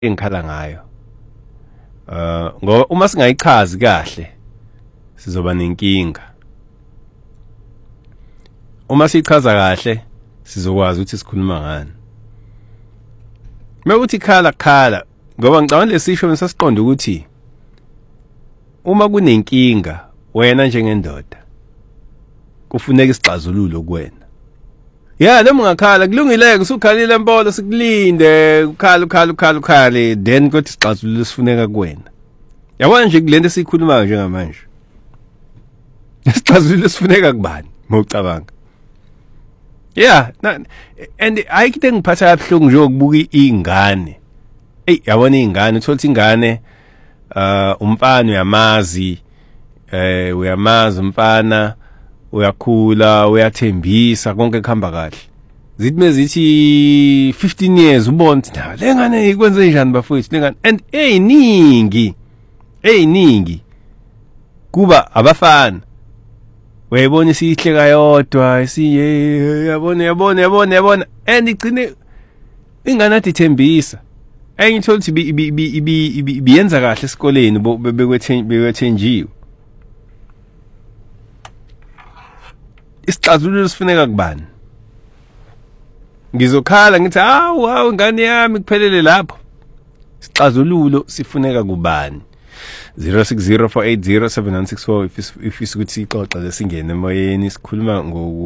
engikhala ngayo ngoba uma singayichazi kahle sizoba nenkinga. Uma sichaza kahle sizokwazi ukuthi sikhuluma ngani. Mekuthi khala ngoba ngicabanga lesisho nesasiqonda ukuthi uma kunenkinga wena njengendoda kufuneka isixazululo kuwena. Yeah, noma ungakhala kulungileke usukhalile empolo sikulinde ukhale then kuthi isixazululo sifuneka kuwena. Yabona nje kulento esikhulumayo njengamanje. Isixazululo sifuneka kubani mawucabanga? Yeah, and ayikho ngiphatha kabuhlungu nje ukubuka ingane. Yabona ingane uthola ingane umfana uyamazi umfana uyakhula uyathembisa konke kuhamba kahle. Zithi mezithi 15 years ubona ukuthi lengane ikwenze njani bafowethu lengane and eyiningi kuba abafana wayibona isihleka yodwa yabona and igcine ingane athi thembisa engithola ukuthi biyenza kahle esikoleni bekwethenjiwe. Isixazululo sifuneka kubani? Ngizokhala ngithi hawu ingane yami kuphelele lapho. Isixazululo sifuneka kubani? 0604807964 if isukuthi ixoxa lesingene emoyeni sikhuluma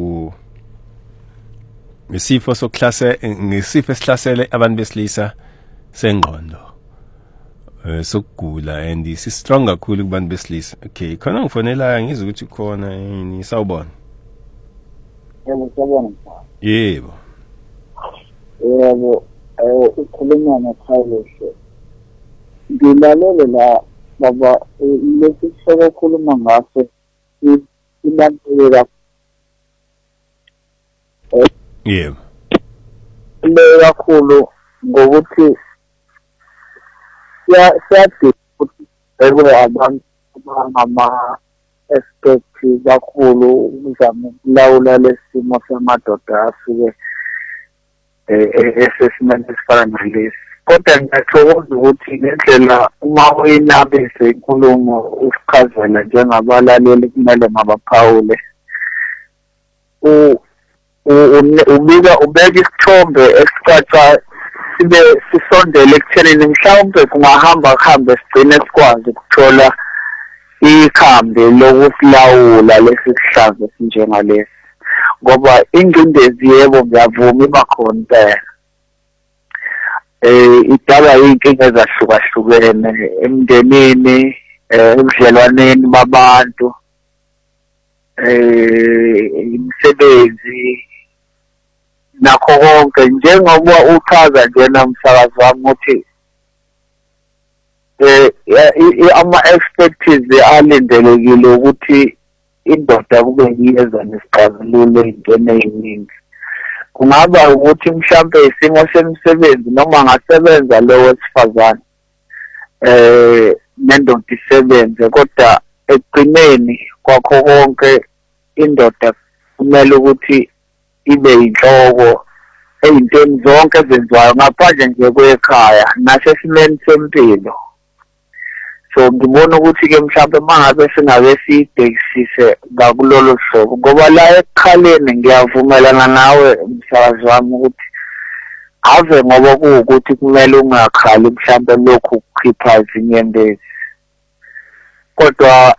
ngesifo ngesifo esihlasele abantu besilisa sengqondo. Sokugula and si strong kakhulu kubantu besilisa. Okay, khona ngifonela ngizwe ukuthi khona yini sawubona. Yebo, sawubona. Yebo. Yebo, ukhuluma noPhawulo. Ngilalele la baba lesi sokukhuluma ngaso ilandelela. Yebo. Le kakhulu ngokuthi siyadinga ukuthi abantu abangama expect kakhulu ukuzama ukulawula lesimo samadoda afike esesimeni esifana nalesi. Kodwa ngiyathokoza ukuthi ngendlela uma uyinabise inkulumo usichazela njengabalaleli kumele mabaphawule ubeka isithombe esicaca sibe sisondele ekuthenini mhlawumbe kungahamba sigcine sikwazi ukuthola ikhambi lokusilawula lesi sihlazo sinjengalesi ngoba ingcindezi yebo ngiyavuma iba khona impela. Idala inkinga ezahlukahlukene emndenini ebudlelwaneni babantu imisebenzi nakho konke njengoba uchaza njena umsakazi wami ukuthi ama-expects alindelekile ukuthi indoda kube yiyeza nesixazululo ey'ntweni ey'ningi. Kungaba ukuthi mhlawumbe isimo semsebenzi noma angasebenza lo wesifazane nendoda isebenze kodwa ekugcineni kwakho konke indoda kumele ukuthi ibe yinhloko ey'ntweni zonke ezenziwayo ngaphandle nje kwekhaya nasesimeni sempilo. So ngibona ukuthi-ke mhlawumbe mangabe singabe siyibhekisise ngakulolo hlobo ngoba la ekukhaleni ngiyavumelana nawe msakazi wami ukuthi ave ngoba kuwukuthi kumele ungakhali mhlawumbe lokhu ukukhipha izinyembezi kodwa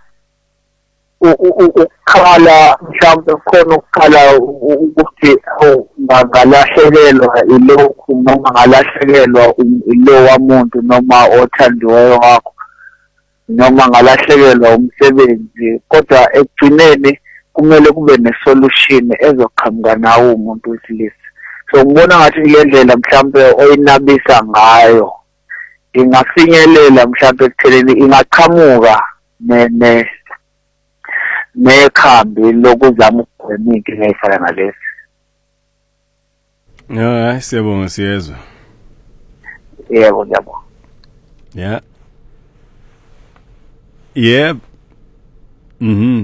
ukukhala mhlawumbe khona ukukhala ukuthi ngalahlekelwa ilokhu noma ngalahlekelwa ilowa muntu noma othandiweyo wakho noma ngalahlekelwa umsebenzi kodwa ekugcineni kumele kube nesolution ezoqhamuka nawo umuntu wesilisa. So ngibona ngathi le ndlela mhlawumbe oyinabisa ngayo ingafinyelela mhlawumbe ekutheleni ingaqhamuka nekhambi lokuzama ukugwema inkinga ezifana nalezi. Yeah, siyabonga siyezwa. Yebo, ngiyabonga. Yeah. Yep.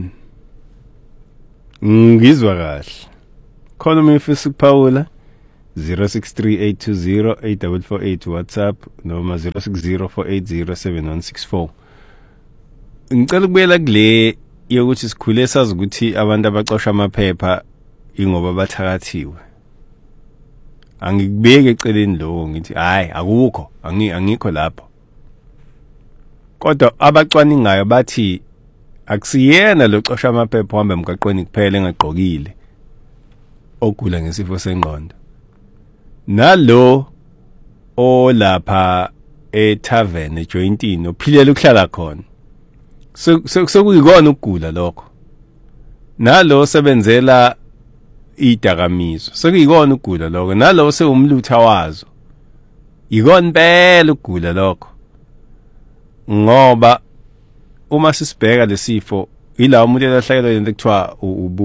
Ngizwa kahle. Khona umfisi kuPaula 0638208448 WhatsApp noma 0604807164. Ngicela ukubuyela kule yokuthi sikhule sazi ukuthi abantu abacosha amaphepha ingoba bathakathiwe. Angikubeke eceleni lo ngithi hayi akukho angikho lapho. Kodwa abacwaningayo bathi akusiyena lo cosha amaphepha uhamba emgaqweni kuphela engagqokile ogula ngesifo sengqondo. Nalo olapha etavern ejointini ophilela ukuhlala khona. Sekuyikona ukugula lokho. Nalo osebenzela idakamizo sekuyikona ukugula lokho. Nalo sewumlutha wazo. Yikona impela ukugula lokho. Ngoba uma sisibheka lesifo ila umuntu elahlakelwa into ekuthiwa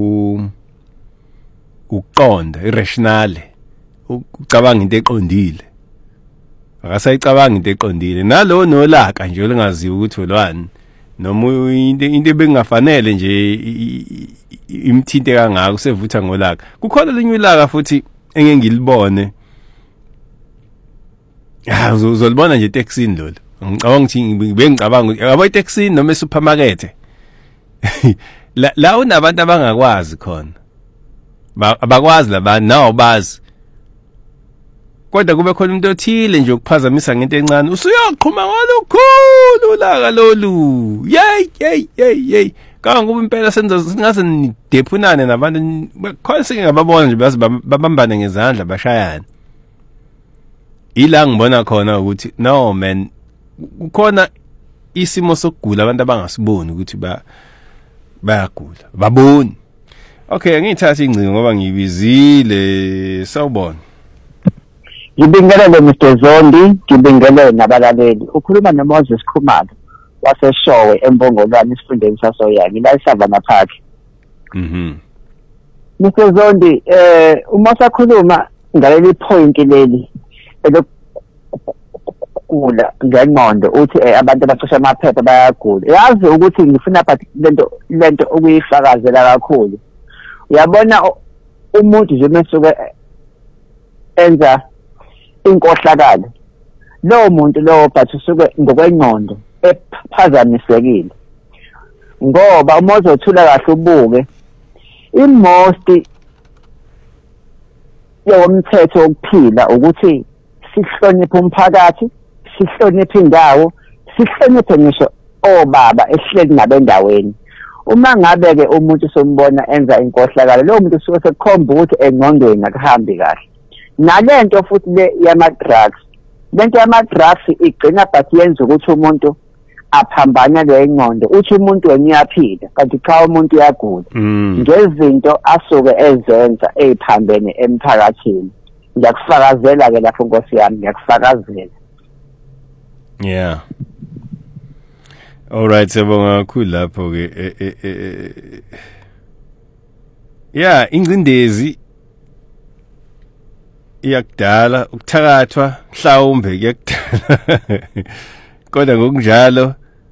ukuqonda irrationale, ucabanga into eqondile. Akasayicabanga into eqondile. Nalo nolaka nje olingaziwa ukuthi olwani noma into ebengafanele nje imthinte kangaka usevutha ngolaka. Kukhona linye ulaka futhi engengilibone. Uzolibona nje taxini lolo. Ngicabanga ukuthi bengicabanga yabo itaxini noma esupermarket. La unabantu abangakwazi khona. Abakwazi labantu nawo bazi. Kodwa kube khona umuntu othile nje ukuphazamisa ngento encane. Usuyoqhuma ngolukhulu laka lolu. Yey. Kangokuba impela singaze nidephunane nabantu khona singababona nje babambane ngezandla bashayana. Ila ngibona khona ukuthi no man kukhona isimo sokugula abantu abangasiboni ukuthi bayagula baboni. Okay, ngithatha ingcingo ngoba ngibizile. Sawubona. Ngibingelele Mr. Zondi, ngibingelele nabalaleli. Ukhuluma noMoses Khumalo waseShowe eMpongolwane isifundeni sasoyanga la eSavannah Park. Mr. Zondi, uma sakhuluma ngaleli point leli elokugula ngengqondo uthi abantu abacosha amaphepha bayagula. Yazi ukuthi ngifuna but lento okuyifakazela kakhulu. Uyabona umuntu nje mesuke enza inkohlakalo. Lo muntu lo but usuke ngokwengqondo ephazamisekile. Ngoba uma uzothula kahle ubuke imosti yomthetho wokuphila ukuthi sihloniphe umphakathi, sihloniphe indawo, sihloniphe ngisho obaba ehleli nabendaweni. Uma ngabe ke umuntu sombona enza inkohlakalo lo muntu usuke sekukhomba ukuthi engqondweni akuhambi kahle. Nalento futhi le yama drugs. Lento yama drugs igcina but yenza ukuthi umuntu aphambana lengqondo. Uthi umuntu weniyaphila kanti cha umuntu uyagula. Ngezinto asuke ezenza eziphambene emphakathini. Ngiyakufakazela ke lapho Nkosi yami, ngiyakufakazela. Yeah. Alright, siyabonga kakhulu lapho ke yeah, ingcindezi iyakudala ukuthakathwa mhlawumbe kuyakudala. Kodwa ngokunjalo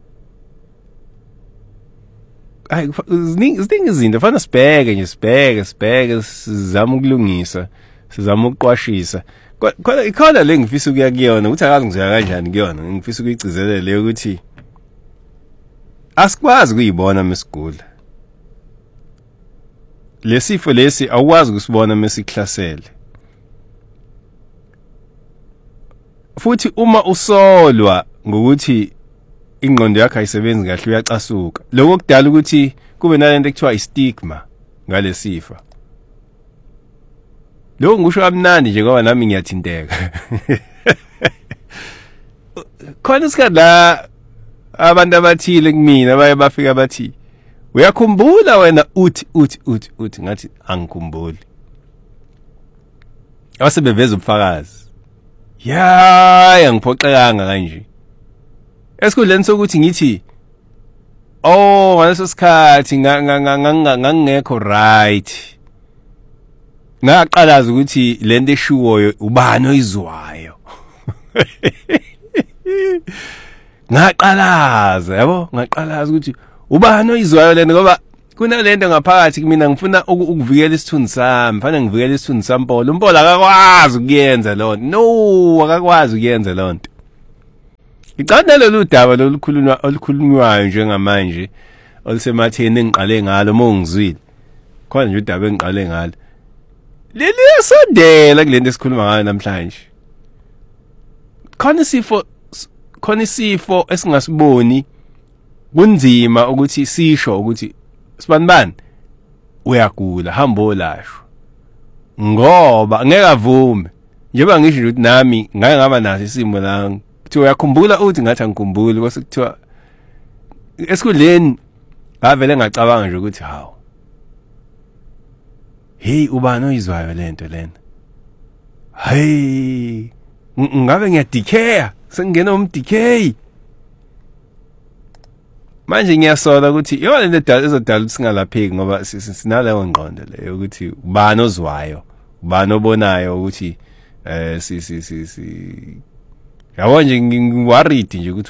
ziningi izinto fanele sibheke sizama ukulungisa, sizama ukuqwashisa. Ikhona le ngifisa ukuya kuyona ukuthi akazi ngizoya kanjani kuyona. Ngifisa ukuyigcizelele ukuthi asikwazi kuyibona mesigula. Lesifo lesi awukwazi ukusibona mesiklasele. Futhi uma usolwa ngokuthi ingqondo yakhe ayisebenzi kahle uyacasuka. Lokho kudala ukuthi kube nalento ekuthiwa istigma ngalesifo. Lokho ngisho kamnandi nje ngoba nami ngiyathinteka. Khona isikhathi la abantu abathile kumina baye bafika bathi uyakhumbula wena uthi ngathi angikhumbuli. Awasebeveza ubufakazi. Ya ngiphoxekanga kanje. Esikhundleni sokuthi ngithi ngaleso sikhathi ngangekho right. Ngaqalaza ukuthi lento eshuwoyo ubani oyizwayo. Ngaqalaza yabo, ngaqalaza ukuthi ubani oyizwayo lento ngoba kunalento ngaphakathi kumina ngifuna ukuvikela isithunzi sami, fanele ngivikele isithunzi sampolo. Umpolo akakwazi ukuyenza lonto. No, akakwazi ukuyenza lonto. Ngicanda lolu daba olukhulunywayo njengamanje olusematheni engiqale ngalo mongizwile. Khona nje udaba engiqale ngalo. Leli yasondela kulento esikhuluma ngayo namhlanje. Khona isifo esingasiboni kunzima ukuthi sisho ukuthi sibanibani uyagula hamba olashwa ngoba ngeke avume njengoba ngisho ukuthi nami ngake ngaba naso isimo la kuthiwa uyakhumbula uthi ngathi angikhumbuli kwase kuthiwa esikhudleni ngavele ngacabanga nje ukuthi hawu hey ubani oyizwayo lento lena hey ngabe ngiyadicare sengena umdicare manje ngiyasola ukuthi yona lento ezodala singalapheki ngoba sinaleyo ngqondo leyo ukuthi ubani ozwayo ubani obonayo ukuthi yabo nje ngiworried nje ukuthi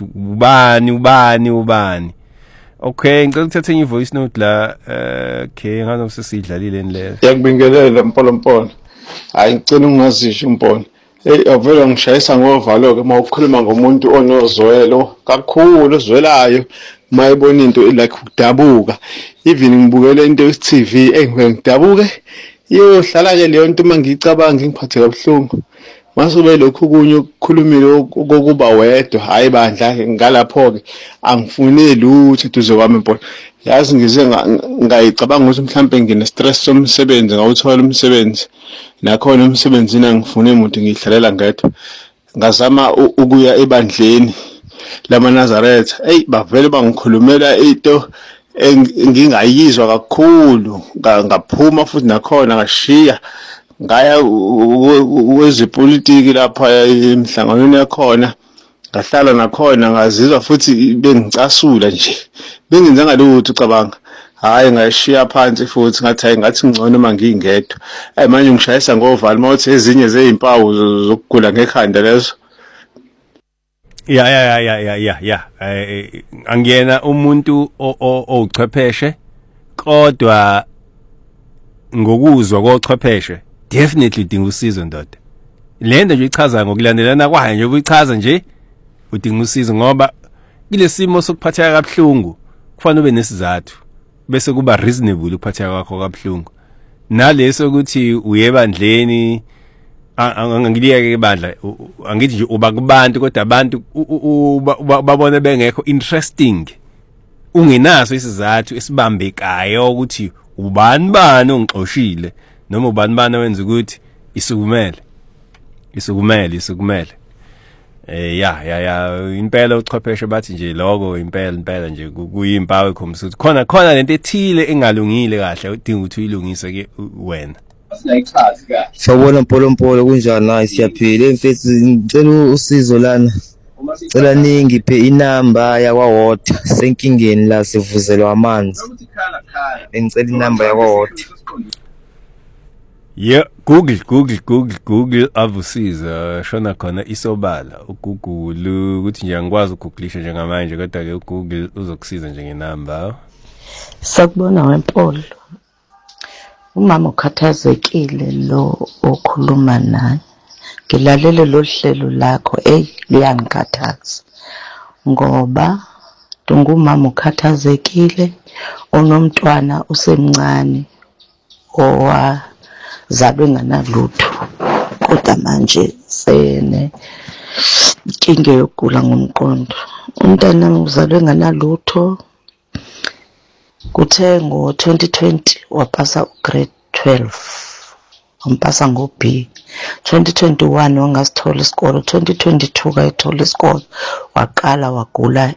ubani okay ngicela ukuthatha enye voice note la okay ngathi sesidlalile leyo ngiyakubingelela Mpolo hayi ngicela ungazisho Mpolo avela ngishayisa ngovalo ke mawukhuluma ngomuntu onozwelo kakhulu ozwelayo mayibona into like ukudabuka even ngibukele into ye-TV ngidabuke iyohlala ke leyo nto mangicabanga ngiphathe kabuhlungu masube lokhu kunye ukukhulumile ukuba wedwa hayi bandla ngalapho ke angifune lutho duze kwami Mpolo yazi ngize ngayicabanga ukuthi mhlambe ngine stress somsebenzi ngawuthola umsebenzi nakhona umsebenzini angifune umuntu ngihlalela ngedwa ngazama ukuya ebandleni lamaNazaretha bavele bangikhulumela into engingayizwa kakhulu ngaphuma futhi nakhona ngashiya ngaya wezepolitiki lapha emhlanganweni yakhona ngahlala nakhona ngazizwa futhi bengicasula nje bengenzanga lutho cabanga hayi ngashiya phansi futhi ngathi ngcono mangingedwa manje ngishayisa ngovalo mawuthi ezinye zezimpawu zokugula ngekhanda lezo ya angiyena umuntu ochwepheshe kodwa ngokuzwa kochwepheshe definitely udinga usizo ndoda lento nje ichaza ngokulandelana kwayo nje uyichaza nje udinga usizo ngoba kilesimo sokuphatheka kabuhlungu kufanele ube nesizathu bese kuba reasonable ukuphatheka kwakho kabuhlungu naleso ukuthi uyebandleni angangiliyeke ibandla angithi nje uba kubantu kodwa abantu babone bengekho interesting ungenaso isizathu esibambekayo ukuthi ubani ongixoshile noma ubani wenza ukuthi isukumele impela uchwepheshe bathi nje lokho impela nje kuyimpawu ekhombisa ukuthi khona lento ethile engalungile kahle udinga ukuthi uyilungise ke wena Sawubona Mpolo kunjani nayi siyaphila mfethu ngicela usizo lana cela ningiphe inamba yakwaWater senkingeni la sivuzelwa amanzi ngicela inamba yakwaWater Google avusiza shona khona isobala uGoogle ukuthi nje angikwazi ukugooglisha njengamanje kodwa ke uGoogle uzokusiza nje ngenamba Sakubona weMpolo umama ukhathazekile lo okhuluma naye ngilalele lo hlelo lakho liyangikhathaza ngoba ngumama ukhathazekile onomntwana usemncane owazalwe nganalutho kodwa manje sene inkinga yokugula ngomqondo umntana uzalwe nganalutho kuthe ngo-2020 wapasa grade 12 wampasa ngo-B 2021 wangasithola isikolo 2022 kayithola isikolo waqala wagula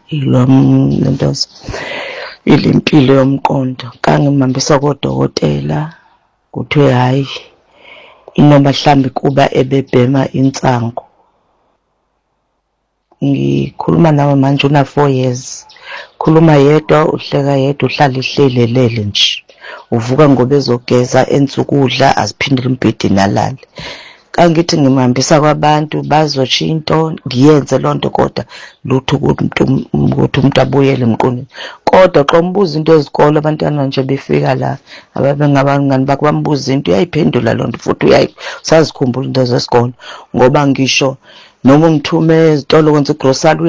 ilempilo yomqondo kangimhambisa kodokotela kuthiwe hayi inoma mhlambi kuba ebebhema insango ngikhuluma nawe manje una 4 years khuluma yedwa uhleka yedwa uhlala ihlelelele nje uvuka ngoba ezogeza ensukudla aziphindele umbhedeni alale angithi ngimhambisa kwabantu bazosho into ndiyenze lonto kodwa lutho ukuthi umuntu abuyele emqondweni kodwa xa umbuza into ezikole abantwana nje befika la ababengabangani bakubambuza into uyayiphendula lonto futhi usazikhumbula into zesikole ngoba ngisho noma ngithume ezitolo kwenza igrocery